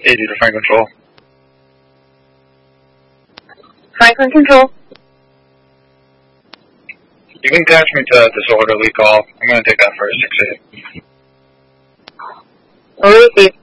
80 to Franklin Control. Franklin Control. You can dash me to disorderly call. I'm going to take that for a 6-8. We'll receive.